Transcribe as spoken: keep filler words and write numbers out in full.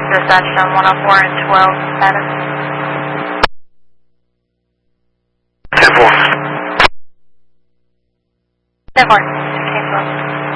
Reception one oh four and twelve, status. ten four. ten four, ten four.